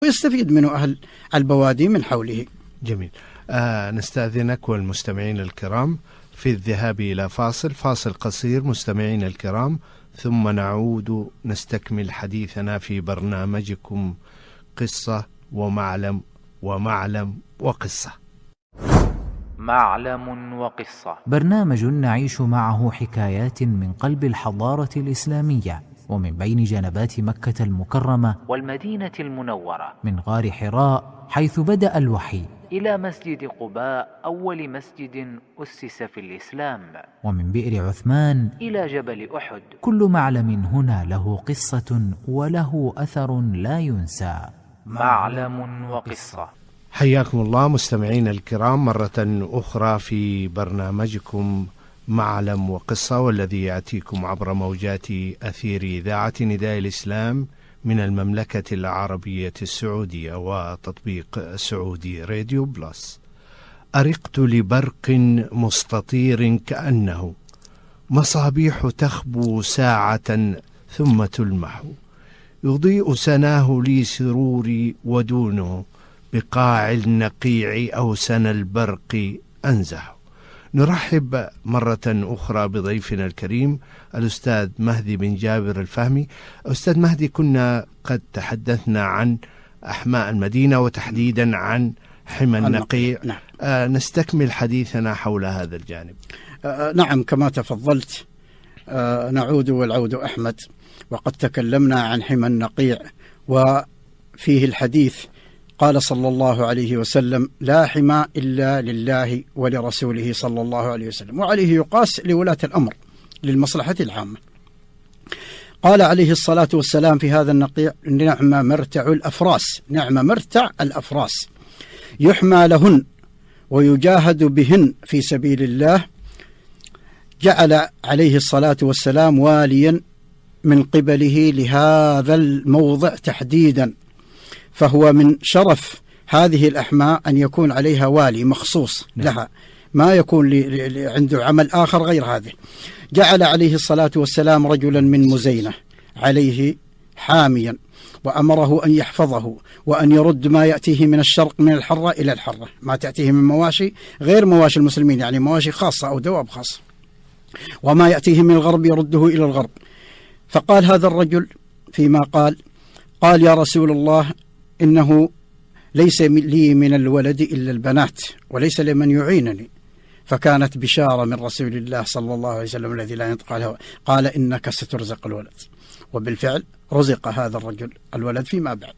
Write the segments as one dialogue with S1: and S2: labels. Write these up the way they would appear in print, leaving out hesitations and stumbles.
S1: ويستفيد منه أهل البوادي من حوله.
S2: جميل. نستأذنك والمستمعين الكرام في الذهاب إلى فاصل قصير مستمعين الكرام، ثم نعود نستكمل حديثنا في برنامجكم قصة ومعلم وقصة.
S3: معلم وقصة،
S4: برنامج نعيش معه حكايات من قلب الحضارة الإسلامية ومن بين جنبات مكة المكرمة
S3: والمدينة المنورة،
S4: من غار حراء حيث بدأ الوحي
S3: إلى مسجد قباء أول مسجد أسس في الإسلام،
S4: ومن بئر عثمان
S3: إلى جبل أحد.
S4: كل معلم هنا له قصة وله أثر لا ينسى.
S3: معلم وقصة.
S2: حياكم الله مستمعين الكرام مرة أخرى في برنامجكم معلم وقصة، والذي يأتيكم عبر موجات أثير إذاعة نداء الإسلام من المملكة العربية السعودية وتطبيق سعودي راديو بلس. أرقت لبرق مستطير كأنه مصابيح تخبو ساعة ثم تلمح، يضيء سناه لي سروري ودونه بقاع النقيع أو سن البرق أنزح. نرحب مرة أخرى بضيفنا الكريم الأستاذ مهدي بن جابر الفهمي. أستاذ مهدي، كنا قد تحدثنا عن أحماء المدينة وتحديدا عن حمى النقيع.
S1: نعم.
S2: نستكمل حديثنا حول هذا الجانب.
S1: نعم، كما تفضلت نعود والعود أحمد، وقد تكلمنا عن حمى النقيع وفيه الحديث قال صلى الله عليه وسلم: لا حمى إلا لله ولرسوله صلى الله عليه وسلم، وعليه يقاس لولاة الأمر للمصلحة العامة. قال عليه الصلاة والسلام في هذا النقيع: نعم مرتع الأفراس، نعم مرتع الأفراس يحمى لهن ويجاهد بهن في سبيل الله. جعل عليه الصلاة والسلام واليا من قبله لهذا الموضع تحديدا، فهو من شرف هذه الأحماء أن يكون عليها والي مخصوص لها، ما يكون عنده عمل آخر غير هذه. جعل عليه الصلاة والسلام رجلا من مزينة عليه حاميا، وأمره أن يحفظه وأن يرد ما يأتيه من الشرق من الحرة إلى الحرة، ما تأتيه من مواشي غير مواشي المسلمين، يعني مواشي خاصة أو دواب خاصة، وما يأتيه من الغرب يرده إلى الغرب. فقال هذا الرجل فيما قال: يا رسول الله، إنه ليس لي من الولد إلا البنات وليس لمن يعينني. فكانت بشارة من رسول الله صلى الله عليه وسلم الذي لا ينطق عنه، قال: إنك سترزق الولد. وبالفعل رزق هذا الرجل الولد فيما بعد.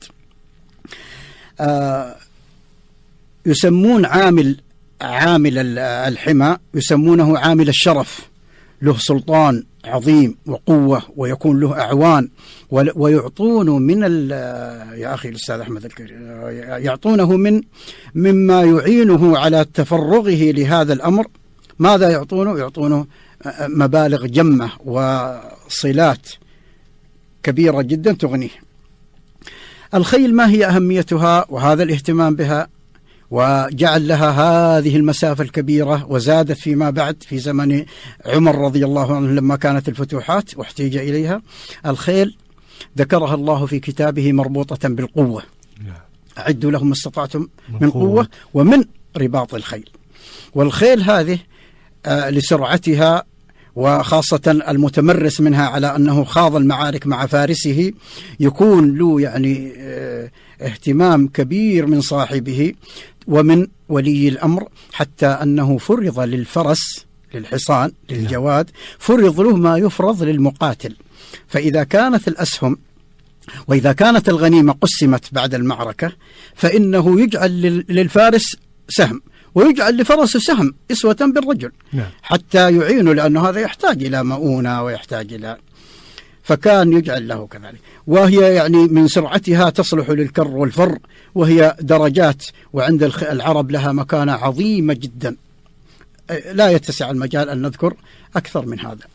S1: يسمون عامل الحمى يسمونه عامل الشرف، له سلطان عظيم وقوة ويكون له أعوان، ويعطونه من يا أخي الأستاذ أحمد الكريم، يعطونه مما يعينه على تفرغه لهذا الأمر. ماذا يعطونه؟ يعطونه مبالغ جمة وصلات كبيرة جدا تغنيه. الخيل ما هي أهميتها وهذا الاهتمام بها، وجعل لها هذه المسافة الكبيرة، وزادت فيما بعد في زمن عمر رضي الله عنه لما كانت الفتوحات واحتاج إليها. الخيل ذكرها الله في كتابه مربوطة بالقوة، أعدوا لهم ما استطعتم من قوة ومن رباط الخيل. والخيل هذه لسرعتها، وخاصة المتمرس منها على أنه خاض المعارك مع فارسه، يكون له يعني اهتمام كبير من صاحبه ومن ولي الأمر، حتى أنه فرض للفرس للحصان للجواد فرض له ما يفرض للمقاتل. فإذا كانت الأسهم وإذا كانت الغنيمة قسمت بعد المعركة، فإنه يجعل للفارس سهم ويجعل لفرسه سهم إسوة بالرجل حتى يعينه، لأنه هذا يحتاج إلى مؤونة ويحتاج إلى، فكان يجعل له كذلك. وهي يعني من سرعتها تصلح للكر والفر، وهي درجات، وعند العرب لها مكانة عظيمة جدا لا يتسع المجال أن نذكر أكثر من هذا.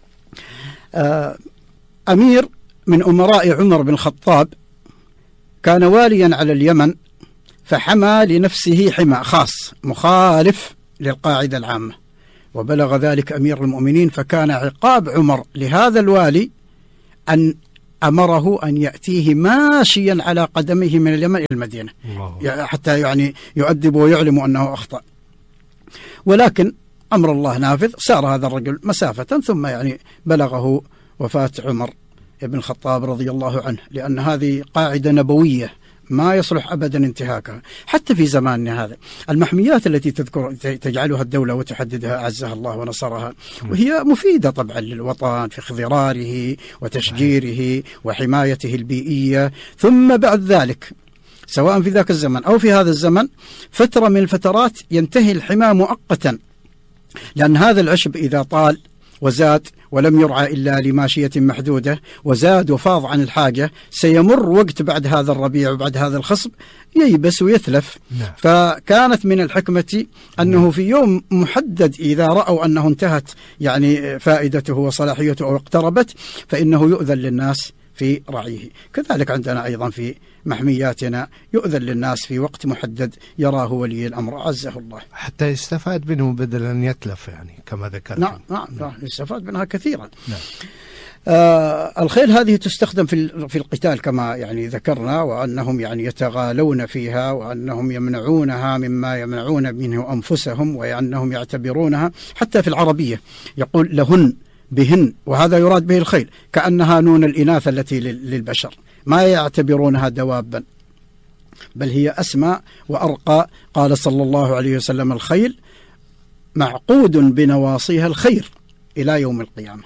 S1: أمير من أمراء عمر بن الخطاب كان واليا على اليمن، فحمى لنفسه حمى خاص مخالف للقاعدة العامة، وبلغ ذلك أمير المؤمنين، فكان عقاب عمر لهذا الوالي أن أمره أن يأتيه ماشيا على قدميه من اليمن إلى المدينة حتى يعني يؤدب ويعلم أنه أخطأ. ولكن أمر الله نافذ، سار هذا الرجل مسافة ثم يعني بلغه وفاة عمر بن الخطاب رضي الله عنه، لأن هذه قاعدة نبوية ما يصلح أبدا انتهاكها حتى في زماننا هذا. المحميات التي تجعلها الدولة وتحددها أعزها الله ونصرها، وهي مفيدة طبعا للوطن في اخضراره وتشجيره وحمايته البيئية، ثم بعد ذلك سواء في ذاك الزمن أو في هذا الزمن فترة من الفترات ينتهي الحماية مؤقتا، لأن هذا العشب إذا طال وزاد ولم يرعى إلا لماشية محدودة وزاد وفاض عن الحاجة، سيمر وقت بعد هذا الربيع وبعد هذا الخصب ييبس ويتلف. فكانت من الحكمة أنه في يوم محدد إذا رأوا أنه انتهت يعني فائدته وصلاحيته أو اقتربت فإنه يؤذن للناس في رعيه. كذلك عندنا أيضا في محمياتنا يؤذن للناس في وقت محدد يراه ولي الأمر عزه الله،
S2: حتى يستفاد منه بدل أن يتلف يعني كما ذكرت.
S1: نعم يستفاد منها كثيرا. الخيل هذه تستخدم في القتال كما يعني ذكرنا، وأنهم يعني يتغالون فيها، وأنهم يمنعونها مما يمنعون منه أنفسهم، وأنهم يعتبرونها حتى في العربية يقول لهن بهن، وهذا يراد به الخيل كأنها نون الإناث التي للبشر، ما يعتبرونها دوابا بل هي أسمى وأرقى. قال صلى الله عليه وسلم الخيل معقود بنواصيها الخير إلى يوم القيامة.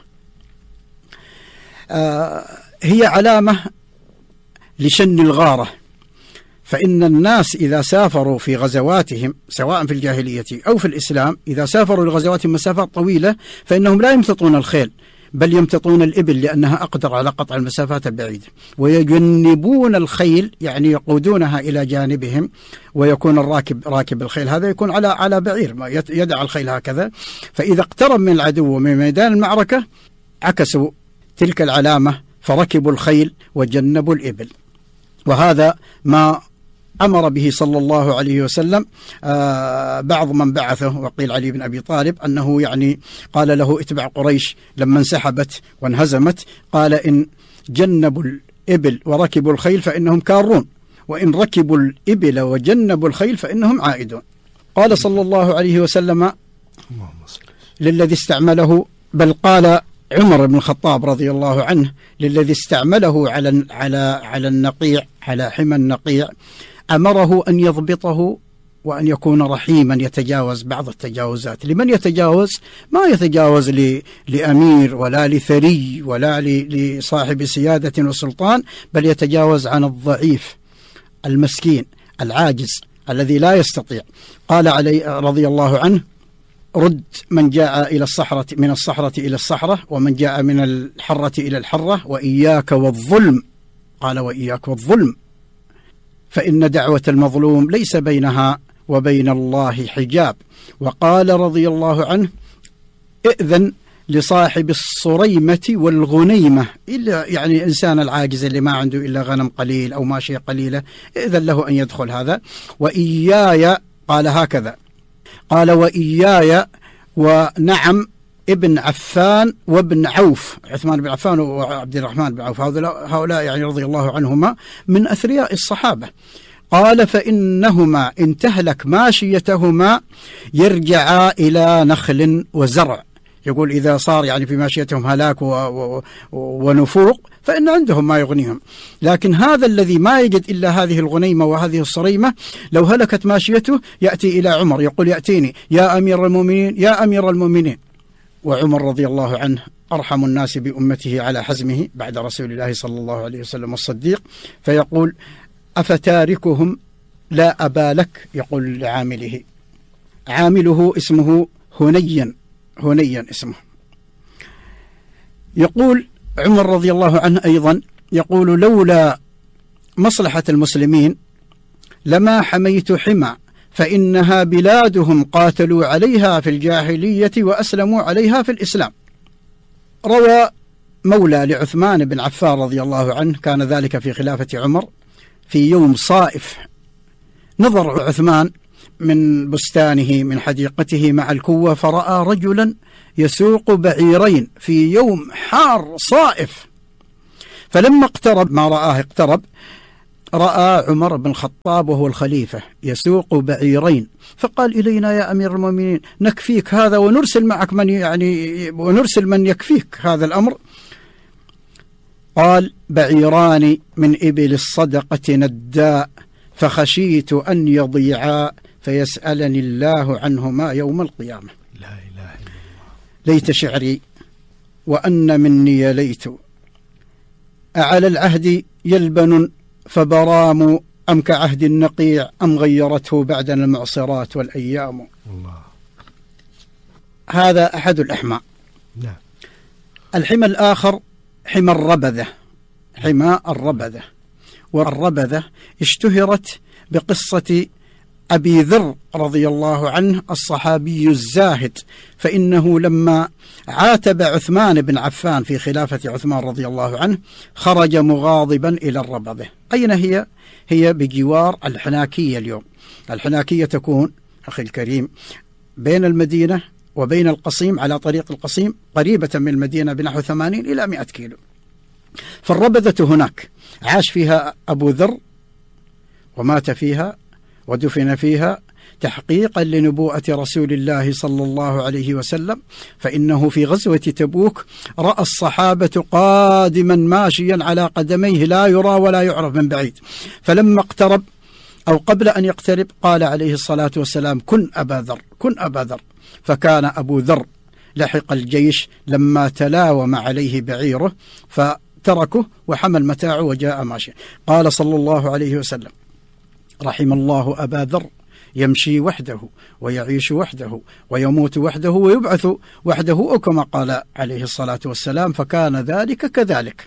S1: هي علامة لشن الغارة، فإن الناس إذا سافروا في غزواتهم سواء في الجاهلية أو في الإسلام، إذا سافروا لغزواتهم مسافات طويلة فإنهم لا يمتطون الخيل بل يمتطون الإبل، لأنها أقدر على قطع المسافات البعيدة، ويجنبون الخيل يعني يقودونها إلى جانبهم، ويكون الراكب راكب الخيل هذا يكون على بعير يدع الخيل هكذا، فإذا اقترب من العدو من ميدان المعركة عكسوا تلك العلامة فركبوا الخيل وجنبوا الإبل. وهذا ما أمر به صلى الله عليه وسلم بعض من بعثه، وقيل علي بن أبي طالب، أنه يعني قال له اتبع قريش لما انسحبت وانهزمت، قال إن جنبوا الإبل وركبوا الخيل فإنهم كارون، وإن ركبوا الإبل وجنبوا الخيل فإنهم عائدون. قال صلى الله عليه وسلم للذي استعمله، بل قال عمر بن الخطاب رضي الله عنه للذي استعمله على النقيع، على حمى النقيع، أمره أن يضبطه وأن يكون رحيما يتجاوز بعض التجاوزات. لمن يتجاوز؟ ما يتجاوز لأمير ولا لثري ولا لصاحب سيادة وسلطان، بل يتجاوز عن الضعيف المسكين العاجز الذي لا يستطيع. قال علي رضي الله عنه رد من جاء إلى الصحرة من الصحرة إلى الصحرة، ومن جاء من الحرة إلى الحرة، وإياك والظلم. قال وإياك والظلم، فإن دعوة المظلوم ليس بينها وبين الله حجاب. وقال رضي الله عنه ائذن لصاحب الصريمة والغنيمة، إلا يعني الإنسان العاجز اللي ما عنده إلا غنم قليل أو ماشية قليلة، ائذن له أن يدخل هذا. وإياي، قال هكذا، قال وإياي ونعم ابن عفان وابن عوف، عثمان بن عفان وعبد الرحمن بن عوف، هؤلاء يعني رضي الله عنهما من أثرياء الصحابة. قال فإنهما إن تهلك ماشيتهما يرجعا إلى نخل وزرع. يقول إذا صار يعني في ماشيتهم هلاك ونفوق فإن عندهم ما يغنيهم، لكن هذا الذي ما يجد إلا هذه الغنيمة وهذه الصريمة لو هلكت ماشيته يأتي إلى عمر يقول يأتيني يا أمير المؤمنين يا أمير المؤمنين. وعمر رضي الله عنه أرحم الناس بأمته على حزمه بعد رسول الله صلى الله عليه وسلم الصديق، فيقول أفتاركهم لا أبا لك، يقول لعامله، عامله اسمه هنيا اسمه. يقول عمر رضي الله عنه أيضا يقول لولا مصلحة المسلمين لما حميت حمى، فإنها بلادهم قاتلوا عليها في الجاهلية وأسلموا عليها في الإسلام. روى مولى لعثمان بن عفان رضي الله عنه، كان ذلك في خلافة عمر، في يوم صائف نظر عثمان من بستانه من حديقته مع الكوة فرأى رجلا يسوق بعيرين في يوم حار صائف، فلما اقترب ما رآه اقترب، رأى عمر بن الخطاب وهو الخليفة يسوق بعيرين، فقال إلينا يا أمير المؤمنين نكفيك هذا ونرسل معك ونرسل من يكفيك هذا الأمر. قال بعيران من إبل الصدقة نداء فخشيت أن يضيعا فيسألني الله عنهما يوم القيامة.
S2: لا إله إلا الله.
S1: ليت شعري وأن مني ليت أعلى العهد يلبن فبرام أم كعهد النقيع أم غيرته بعدنا المعصرات والأيام.
S2: الله.
S1: هذا أحد الأحماء.
S2: نعم.
S1: الحمى الآخر حمى الربذة، حمى الربذة. والربذة اشتهرت بقصة أبي ذر رضي الله عنه الصحابي الزاهد، فإنه لما عاتب عثمان بن عفان في خلافة عثمان رضي الله عنه خرج مغاضبا إلى الربذة. أين هي؟ هي بجوار الحناكية اليوم. الحناكية تكون أخي الكريم بين المدينة وبين القصيم، على طريق القصيم، قريبة من المدينة بنحو 80 إلى 100 كيلو. فالربذة هناك عاش فيها أبو ذر ومات فيها ودفن فيها تحقيقا لنبوءة رسول الله صلى الله عليه وسلم، فإنه في غزوة تبوك رأى الصحابة قادما ماشيا على قدميه لا يرى ولا يعرف من بعيد، فلما اقترب أو قبل أن يقترب قال عليه الصلاة والسلام كن أبا ذر، كن أبا ذر. فكان أبو ذر لحق الجيش لما تلاوم عليه بعيره فتركه وحمل متاعه وجاء ماشيا. قال صلى الله عليه وسلم رحم الله أبا ذر يمشي وحده ويعيش وحده ويموت وحده ويبعث وحده، أو كما قال عليه الصلاة والسلام فكان ذلك كذلك.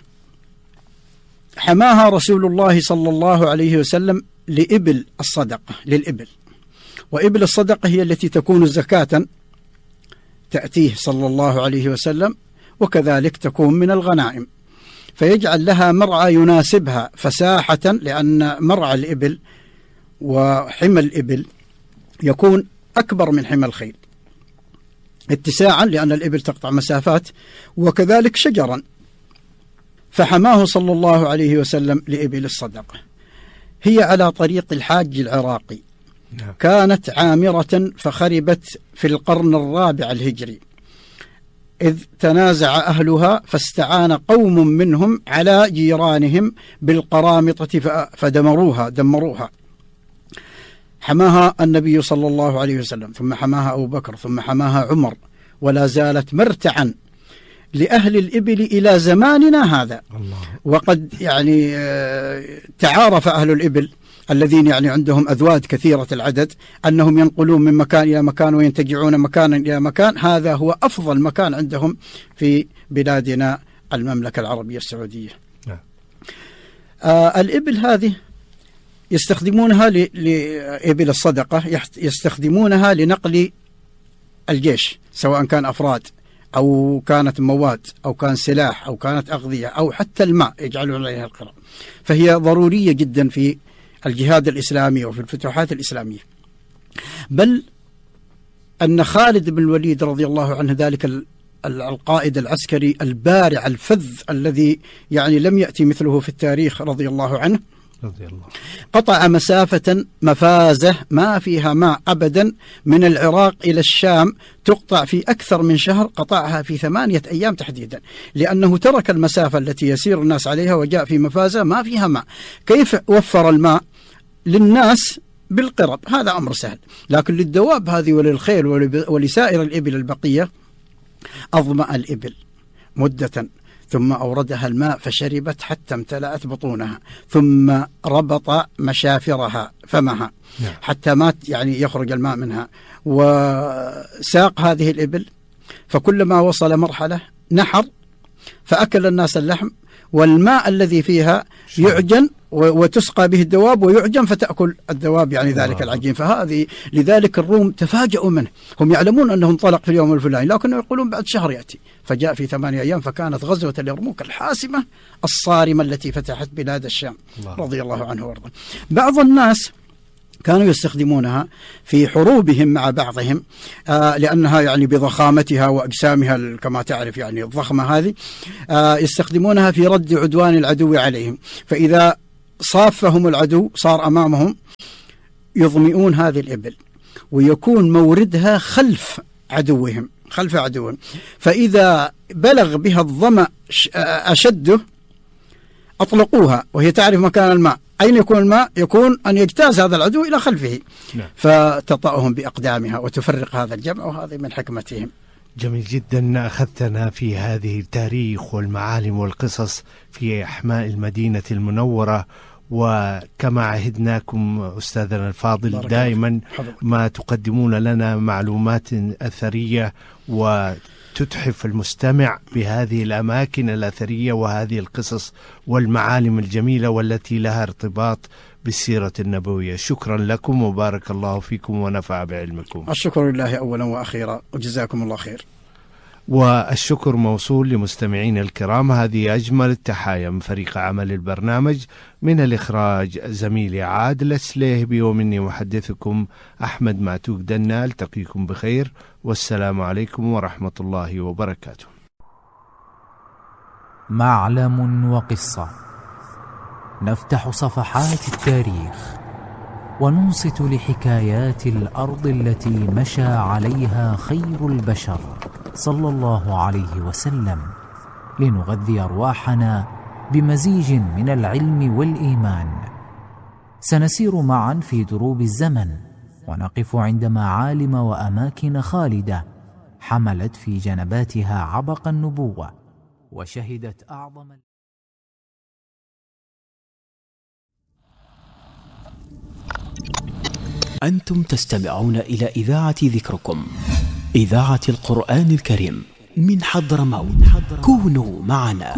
S1: حماها رسول الله صلى الله عليه وسلم لإبل الصدقة، للإبل. وإبل الصدقة هي التي تكون زكاة تأتيه صلى الله عليه وسلم، وكذلك تكون من الغنائم، فيجعل لها مرعى يناسبها فساحة، لأن مرعى الإبل وحمى الإبل يكون أكبر من حمى الخيل اتساعا، لأن الإبل تقطع مسافات، وكذلك شجرا. فحماه صلى الله عليه وسلم لإبل الصدقة. هي على طريق الحاج العراقي، كانت عامرة فخربت في القرن الرابع الهجري، إذ تنازع أهلها فاستعان قوم منهم على جيرانهم بالقرامطة فدمروها. حماها النبي صلى الله عليه وسلم، ثم حماها أبو بكر، ثم حماها عمر، ولا زالت مرتعا لأهل الإبل إلى زماننا هذا.
S2: الله.
S1: وقد تعارف أهل الإبل الذين عندهم أذواد كثيرة العدد أنهم ينقلون من مكان إلى مكان وينتجعون مكانا إلى مكان. هذا هو أفضل مكان عندهم في بلادنا المملكة العربية السعودية. الإبل هذه يستخدمونها لإبل الصدقة، يستخدمونها لنقل الجيش، سواء كان أفراد أو كانت مواد أو كان سلاح أو كانت أغذية أو حتى الماء يجعلون عليها القرى. فهي ضرورية جدا في الجهاد الإسلامي وفي الفتوحات الإسلامية. بل أن خالد بن الوليد رضي الله عنه، ذلك القائد العسكري البارع الفذ الذي لم يأتي مثله في التاريخ رضي الله عنه، قطع مسافة مفازة ما فيها ماء أبدا من العراق إلى الشام، تقطع في أكثر من شهر، قطعها في 8 أيام تحديدا، لأنه ترك المسافة التي يسير الناس عليها وجاء في مفازة ما فيها ماء. كيف وفر الماء للناس؟ بالقرب، هذا أمر سهل، لكن للدواب هذه وللخيل ولسائر الإبل البقية أظمأ الإبل مدة، ثم أوردها الماء فشربت حتى امتلأت بطونها، ثم ربط مشافرها فمها حتى مات يخرج الماء منها، وساق هذه الإبل، فكلما وصل مرحلة نحر فأكل الناس اللحم، والماء الذي فيها يعجن وتسقى به الدواب ويعجن فتأكل الدواب ذلك العجين. فهذه لذلك الروم تفاجؤوا منه، هم يعلمون أنه انطلق في اليوم الفلاني، لكنهم يقولون بعد شهر يأتي، فجاء في 8 أيام، فكانت غزوة اليرموك الحاسمة الصارمة التي فتحت بلاد الشام رضي الله عنه وارضاه. بعض الناس كانوا يستخدمونها في حروبهم مع بعضهم، لأنها يعني بضخامتها وأجسامها كما تعرف يعني الضخمة هذه، يستخدمونها في رد عدوان العدو عليهم. فإذا صافهم العدو صار أمامهم يظمئون هذه الإبل ويكون موردها خلف عدوهم، فإذا بلغ بها الظمأ أشده أطلقوها وهي تعرف مكان الماء. أين يكون الماء؟ يكون أن يجتاز هذا العدو إلى خلفه، فتطأهم بأقدامها وتفرق هذا الجمع، وهذه من حكمتهم.
S2: جميل جدا، أخذتنا في هذه التاريخ والمعالم والقصص في أحماء المدينة المنورة، وكما عهدناكم أستاذنا الفاضل دائما ما تقدمون لنا معلومات أثرية وتتحف المستمع بهذه الأماكن الأثرية وهذه القصص والمعالم الجميلة والتي لها ارتباط بالسيرة النبوية. شكرا لكم وبارك الله فيكم ونفع بعلمكم.
S1: الشكر لله أولا وأخيرا وجزاكم الله خير.
S2: والشكر موصول لمستمعين الكرام. هذه أجمل التحايا من فريق عمل البرنامج، من الإخراج زميلي عادل السليهبي، ومني محدثكم أحمد معتوق دنا. ألتقيكم بخير والسلام عليكم ورحمة الله وبركاته.
S4: معلم وقصة، نفتح صفحات التاريخ وننصت لحكايات الأرض التي مشى عليها خير البشر صلى الله عليه وسلم، لنغذي أرواحنا بمزيج من العلم والإيمان. سنسير معا في دروب الزمن ونقف عند معالم وأماكن خالدة حملت في جنباتها عبق النبوة وشهدت أعظم.
S5: أنتم تستمعون إلى إذاعة ذكركم، إذاعة القرآن الكريم من حضرموت. كونوا معنا.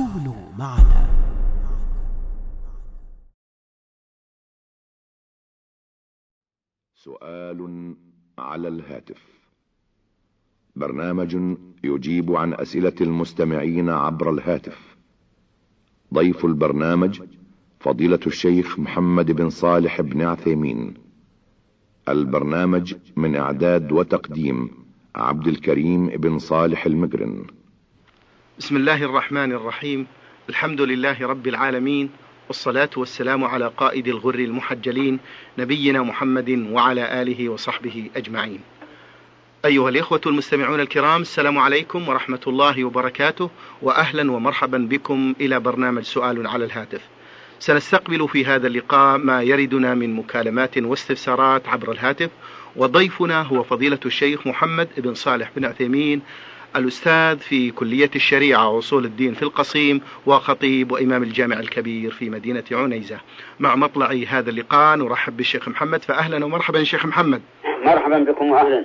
S6: سؤال على الهاتف، برنامج يجيب عن أسئلة المستمعين عبر الهاتف. ضيف البرنامج فضيلة الشيخ محمد بن صالح بن عثيمين. البرنامج من إعداد وتقديم عبد الكريم بن صالح المقرن.
S7: بسم الله الرحمن الرحيم. الحمد لله رب العالمين، والصلاة والسلام على قائد الغر المحجلين نبينا محمد وعلى آله وصحبه أجمعين. أيها الإخوة المستمعون الكرام، السلام عليكم ورحمة الله وبركاته، وأهلا ومرحبا بكم إلى برنامج سؤال على الهاتف. سنستقبل في هذا اللقاء ما يردنا من مكالمات واستفسارات عبر الهاتف، وضيفنا هو فضيلة الشيخ محمد بن صالح بن عثيمين، الأستاذ في كلية الشريعة وأصول الدين في القصيم، وخطيب وإمام الجامع الكبير في مدينة عنيزة. مع مطلع هذا اللقاء نرحب بالشيخ محمد، فأهلا ومرحبا شيخ محمد.
S8: مرحبا بكم وأهلا.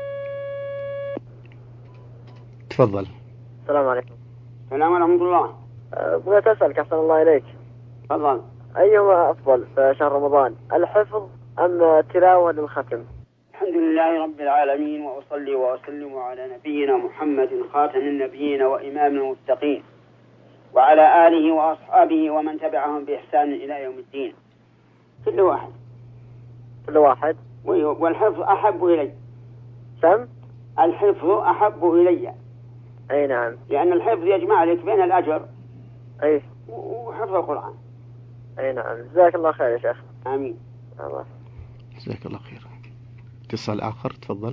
S2: تفضل.
S8: السلام عليكم. السلام ورحمة الله. بغيت أسألك أحسن الله إليك. تفضل. أيهما أفضل في شهر رمضان، الحفظ أم التلاوة للختم؟ الحمد لله رب العالمين، وأصلي وأسلم على نبينا محمد خاتم النبيين وإمام المتقين، وعلى آله وأصحابه ومن تبعهم بإحسان إلى يوم الدين. كل واحد. والحفظ أحب إلي. سم؟ الحفظ أحب إلي. أي نعم. لأن الحفظ يجمع لك بين الأجر وحفظ القرآن. أي نعم. جزاك الله خير يا شيخ. آمين. الله.
S2: جزاك الله خير. اتصال آخر، تفضل.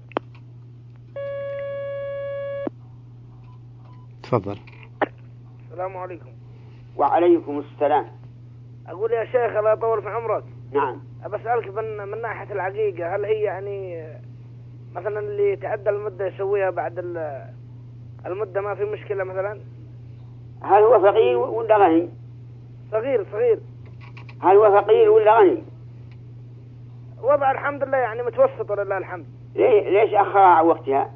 S2: تفضل.
S9: السلام عليكم.
S8: وعليكم السلام.
S9: أقول يا شيخ الله يطول في عمرك.
S8: نعم.
S9: بسألك من ناحية العقيقة، هل هي يعني مثلا اللي تعدى المدة يسويها بعد المدة ما في مشكلة مثلا؟
S8: هل هو فقير ولا غني؟
S9: صغير.
S8: هل هو فقير ولا غني؟
S9: وضع الحمد لله يعني متوسط ولله الحمد.
S8: ليش أخر وقتها؟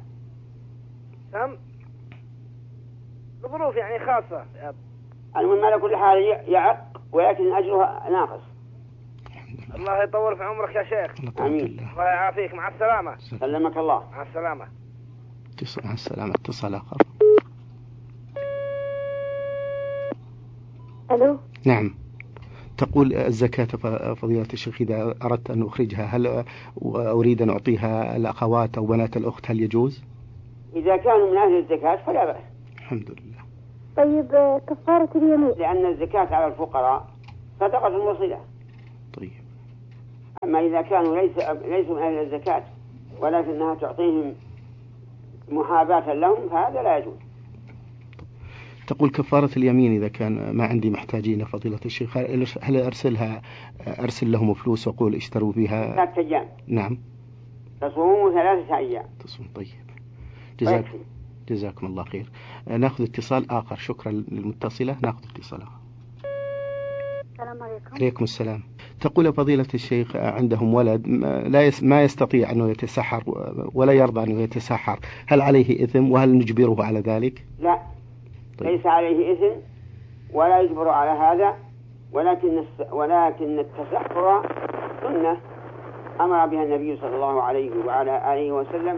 S9: بظروف يعني خاصة.
S8: المهم على كل حال يعق، ولكن أجرها ناقص.
S9: الله يطول في عمرك يا شيخ.
S8: آمين.
S9: الله يعافيك. مع السلامة.
S8: سلمك الله.
S9: مع السلامة.
S2: مع السلامة. اتصال آخر.
S10: ألو.
S2: نعم
S7: تقول الزكاة فضيلة الشيخ إذا أردت أن أخرجها هل أريد أن أعطيها الأخوات أو بنات الأخت هل يجوز؟
S8: إذا كانوا من أهل الزكاة فلا بأس.
S7: الحمد لله.
S10: طيب كفارة اليمين؟
S8: لأن الزكاة على الفقراء صدقة وصلة.
S7: طيب.
S8: أما إذا كانوا ليسوا من أهل الزكاة ولكنها تعطيهم محاباة لهم فهذا لا يجوز.
S7: تقول كفارة اليمين إذا كان ما عندي محتاجين فضيلة الشيخ هل أرسل لهم فلوس وأقول اشتروا بها
S8: 3 أيام؟
S7: نعم.
S8: تصوموا 3 أيام.
S7: تصوم. طيب. جزاكم الله خير. نأخذ اتصال آخر. شكرا للمتصلة. نأخذ اتصال آخر.
S10: السلام عليكم.
S7: عليكم السلام. تقول فضيلة الشيخ عندهم ولد ما يستطيع أنه يتسحر ولا يرضى أنه يتسحر، هل عليه إثم وهل نجبره على ذلك؟
S8: لا. طيب. ليس عليه إثم ولا يجبر على هذا، ولكن التسحر سنة أمر بها النبي صلى الله عليه وعلى آله وسلم.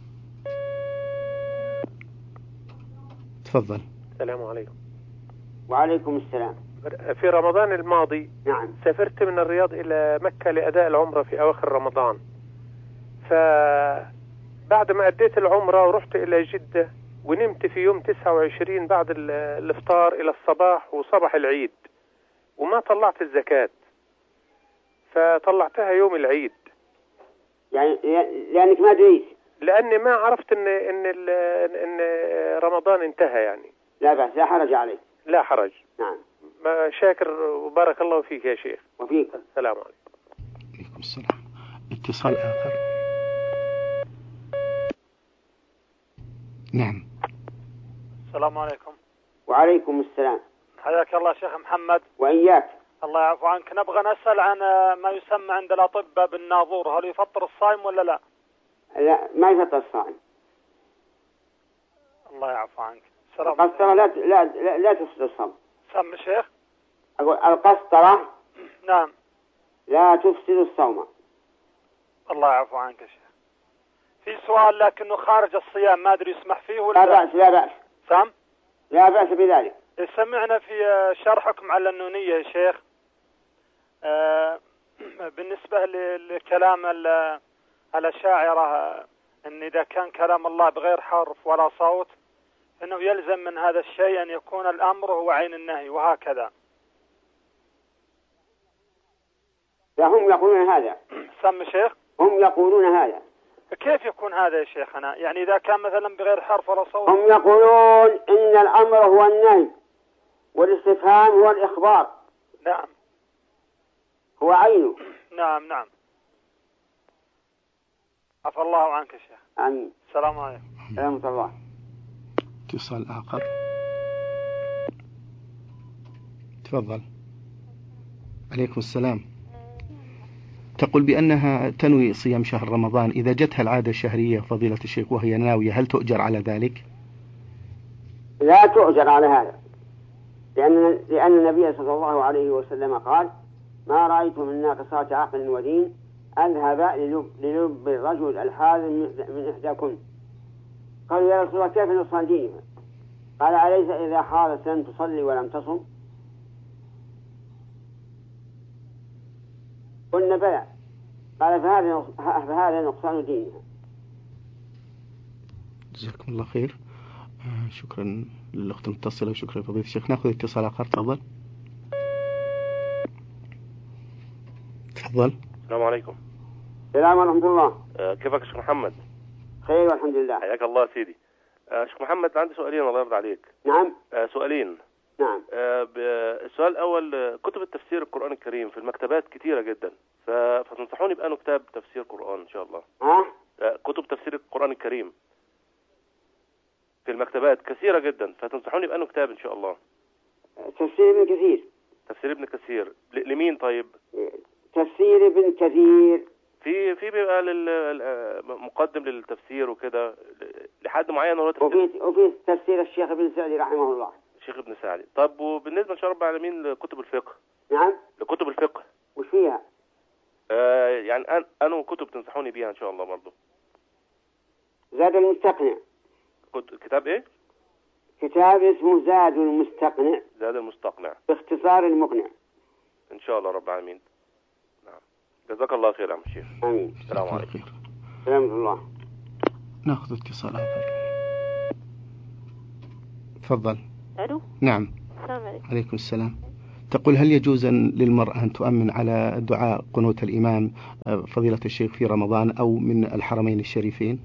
S7: تفضل.
S11: السلام عليكم.
S8: وعليكم السلام.
S11: في رمضان الماضي
S8: نعم
S11: سافرت من الرياض إلى مكة لأداء العمرة في أواخر رمضان، فبعد ما أديت العمرة ورحت إلى جدة ونمت في يوم 29 بعد الإفطار إلى الصباح وصباح العيد، وما طلعت الزكاة، فطلعتها يوم العيد.
S8: يعني لأنك ما دريت؟
S11: لأني ما عرفت إن رمضان انتهى يعني.
S8: لا بأس، لا حرج عليك.
S11: لا حرج.
S8: نعم.
S11: شاكر وبارك الله فيك يا شيخ.
S8: وفيك.
S11: السلام عليكم.
S7: عليكم السلام. اتصال آخر. نعم.
S12: السلام عليكم.
S8: وعليكم السلام.
S12: حياك الله شيخ محمد.
S8: وإياك.
S12: الله يعفو عنك. نبغى نسأل عن ما يسمى عند الأطباء بالناظور، هل يفطر الصائم ولا لا؟
S8: لا، ما يفطر الصائم.
S12: الله يعفو عنك. السلام
S8: القسطرة لا تفسد الصوم.
S12: سم الشيخ.
S8: أقول القسطرة
S12: نعم
S8: لا تفسد الصوم.
S12: الله يعفو عنك يا شيخ. في سؤال لكنه خارج الصيام ما أدري يسمح فيه ولا
S8: لا بأس. لا بأس.
S12: سام؟
S8: لا بأس بذلك.
S12: سمعنا في شرحكم على النونية يا شيخ بالنسبة لكلام الأشاعرة أن إذا كان كلام الله بغير حرف ولا صوت أنه يلزم من هذا الشيء أن يكون الأمر هو عين النهي وهكذا.
S8: لا، هم يقولون هذا.
S12: سم شيخ.
S8: هم يقولون هذا.
S12: كيف يكون هذا يا شيخنا؟ يعني إذا كان مثلا بغير حرف ولا صوت.
S8: هم يقولون إن الأمر هو النهي والاستفهام هو الإخبار.
S12: نعم.
S8: هو عينه.
S12: نعم نعم. عفى الله عنك يا شيخ.
S8: آمين.
S12: السلام عليكم.
S8: سلامة الله.
S7: اتصال آخر. تفضل. عليكم السلام. تقول بأنها تنوي صيام شهر رمضان، إذا جتها العادة الشهرية فضيلة الشيخ وهي ناوية هل تؤجر على ذلك؟
S8: لا تؤجر على هذا، لأن النبي صلى الله عليه وسلم قال ما رأيت من ناقصات عقل ودين أذهب للب الرجل الحازم من إحداكم. قالوا يا رسول الله كيف نصل دينها؟ قال أليس إذا حارت لم تصلي ولم تصم؟ قلنا بلى. قال فهذا نقصان دينها.
S7: جزاكم الله خير. شكرا للأخت المتصلة وشكرا لفضيلة الشيخ. نأخذ اتصال آخر. تفضل. تفضل.
S13: السلام عليكم.
S8: السلام ورحمة الله.
S13: كيفك يا شيخ محمد؟
S8: خير والحمد لله.
S13: حياك الله سيدي. شيخ محمد عندي سؤالين الله يرضى عليك.
S8: نعم.
S13: سؤالين.
S8: نعم.
S13: السؤال الأول، كتب التفسير القرآن الكريم في المكتبات كتيرة جدا، فتنصحوني بأنه كتاب تفسير قرآن إن شاء الله. كتب تفسير القرآن الكريم في المكتبات كثيرة جدا، فتنصحوني بأنه كتاب إن شاء الله.
S8: تفسير ابن كثير.
S13: تفسير ابن كثير لمين طيب؟
S8: تفسير ابن كثير
S13: في بيبقى مقدم للتفسير وكده لحد معين
S8: وفي تفسير الشيخ ابن سعدي رحمه الله.
S13: الشيخ ابن سعدي. طب وبالنسبة إن شاء رب العالمين لكتب الفقه؟
S8: نعم.
S13: لكتب الفقه
S8: وش فيها؟
S13: يعني أنا كتب تنصحوني بيها إن شاء الله برضه.
S8: زاد المستقنع.
S13: كتاب إيه؟
S8: كتاب اسمه زاد المستقنع.
S13: زاد المستقنع.
S8: باختصار المقنع.
S13: إن شاء الله رب العالمين. نعم. جزاك الله خير يا عم الشيخ.
S8: آمين.
S13: السلام عليكم.
S8: سلام الله.
S7: ناخذ اتصال آخر. تفضل.
S14: ألو.
S7: نعم.
S14: السلام عليكم.
S7: عليكم السلام. تقول هل يجوز للمرأة أن تؤمن على دعاء قنوت الإمام فضيلة الشيخ في رمضان أو من الحرمين الشريفين؟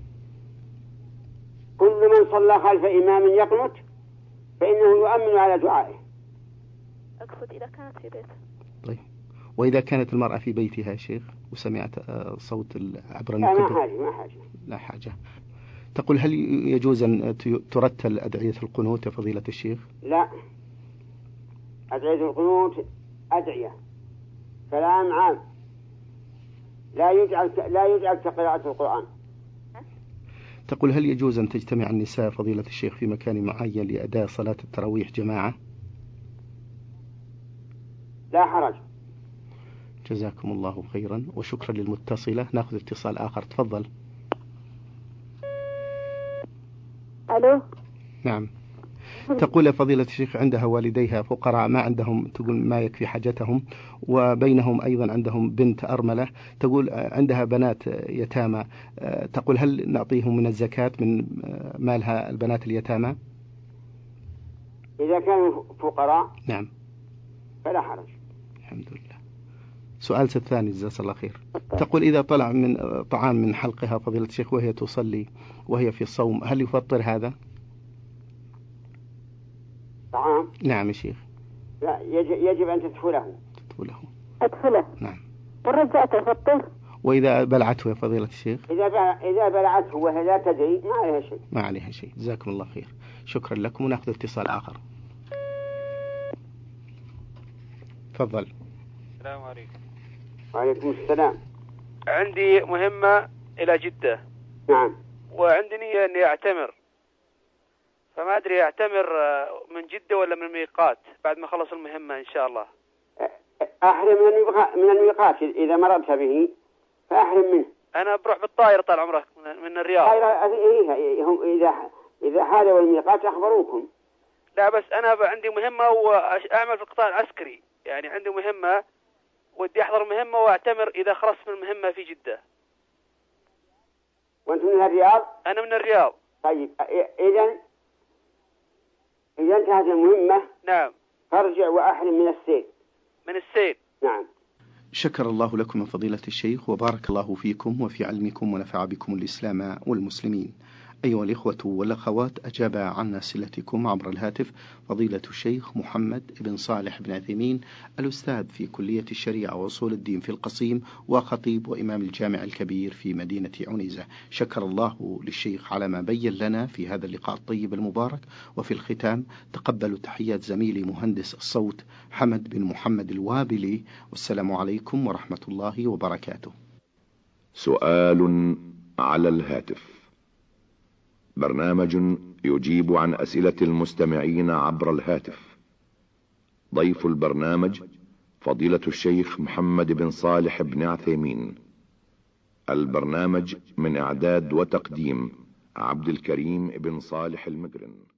S8: كل من صلى خلف إمام يقنت فإنه يؤمن على دعائه.
S14: أقصد إذا كانت في بيته.
S7: طيب، وإذا كانت المرأة في بيتها يا شيخ وسمعت صوت عبر
S8: لا
S7: المكبر؟
S8: ما حاجة.
S7: لا حاجة. تقول هل يجوز أن ترتل أدعية القنوت يا فضيلة الشيخ؟
S8: لا، أدعية القنوت أدعية كلام عام، لا يجعل كقراءة القرآن.
S7: تقول هل يجوز أن تجتمع النساء فضيلة الشيخ في مكان معين لأداء صلاة التراويح جماعة؟
S8: لا حرج.
S7: جزاكم الله خيرا وشكرا للمتصلة. نأخذ اتصال آخر. تفضل.
S10: ألو.
S7: نعم. تقول يا فضيلة الشيخ عندها والديها فقراء ما عندهم تقول ما يكفي حاجتهم، وبينهم أيضا عندهم بنت أرملة، تقول عندها بنات يتامى، تقول هل نعطيهم من الزكاة من مالها البنات اليتامى؟
S8: إذا كانوا فقراء
S7: نعم
S8: فلا حرج.
S7: الحمد لله. سؤال الثاني جزاك الله خير. تقول إذا طلع من طعام من حلقها فضيلة الشيخ وهي تصلي وهي في الصوم هل يفطر هذا؟
S8: طعام؟
S7: نعم يا شيخ.
S8: لا، يجب أن تدخله.
S10: أدخله.
S7: نعم.
S10: والرجاء تفطر.
S7: وإذا بلعته يا فضيلة الشيخ؟
S8: إذا بلعته وهي لا تدري ما عليها شيء.
S7: ما عليها شيء. جزاكم الله خير. شكرا لكم ونأخذ اتصال آخر. تفضل.
S12: السلام عليكم.
S8: وعليكم السلام.
S12: عندي مهمة إلى جدة.
S8: نعم.
S12: وعندي نية إني أعتمر، فما أدري أعتمر من جدة ولا من الميقات بعد ما خلص المهمة إن شاء الله.
S8: أحرم من الميقات إذا مررت به فأحرم منه.
S12: أنا بروح بالطائرة طال عمرك من الرياض.
S8: هم إذا حالوا الميقات أخبروكم.
S12: لا بس أنا عندي مهمة وأعمل في القطاع العسكري، يعني عندي مهمة ودي أحضر مهمة وأعتمر إذا خلصت من المهمة في جدة.
S8: وأنت من الرياض؟
S12: أنا من الرياض.
S8: طيب إذا انتهت المهمة
S12: نعم
S8: فارجع وأحرم من السيل.
S12: من السيل.
S8: نعم.
S7: شكر الله لكم من فضيلة الشيخ وبارك الله فيكم وفي علمكم ونفع بكم الإسلام والمسلمين. أيها الإخوة والأخوات، أجاب عن أسئلتكم عبر الهاتف فضيلة الشيخ محمد بن صالح بن عثيمين، الأستاذ في كلية الشريعة وأصول الدين في القصيم وخطيب وإمام الجامع الكبير في مدينة عنيزة. شكر الله للشيخ على ما بين لنا في هذا اللقاء الطيب المبارك. وفي الختام تقبلوا تحيات زميلي مهندس الصوت حمد بن محمد الوابلي، والسلام عليكم ورحمة الله وبركاته.
S6: سؤال على الهاتف، برنامج يجيب عن أسئلة المستمعين عبر الهاتف. ضيف البرنامج فضيلة الشيخ محمد بن صالح بن عثيمين. البرنامج من إعداد وتقديم عبد الكريم بن صالح المقرن.